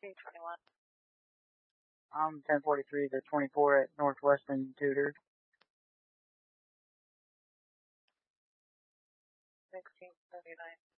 1621. I'm 1043 to 24 at Northwestern Tudor. 1679.